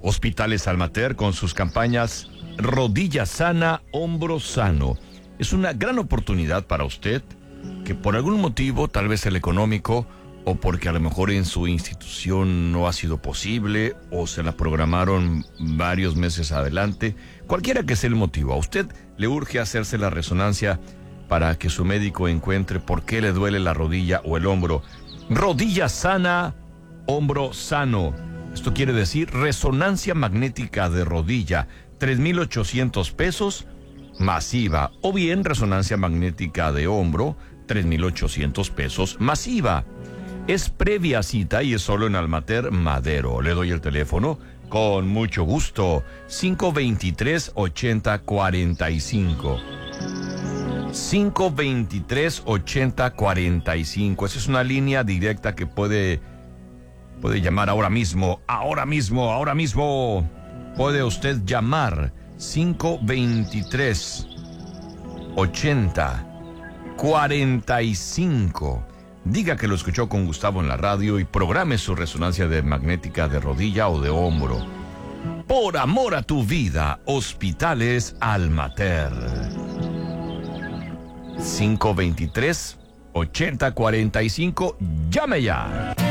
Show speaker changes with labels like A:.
A: Hospitales Almater con sus campañas Rodilla Sana, Hombro Sano. Es una gran oportunidad para usted que por algún motivo, tal vez el económico, o porque a lo mejor en su institución no ha sido posible, o se la programaron varios meses adelante, cualquiera que sea el motivo, a usted le urge hacerse la resonancia para que su médico encuentre por qué le duele la rodilla o el hombro. Rodilla Sana, Hombro Sano. Esto quiere decir resonancia magnética de rodilla, 3,800 pesos, masiva. O bien resonancia magnética de hombro, 3,800 pesos, masiva. Es previa cita y es solo en Almater Madero. Le doy el teléfono con mucho gusto. 523-8045. 523-8045. Esa es una línea directa que puede llamar ahora mismo. Puede usted llamar 523-8045. Diga que lo escuchó con Gustavo en la radio y programe su resonancia magnética de rodilla o de hombro. Por amor a tu vida, Hospitales Almater. 523-8045. Llame ya.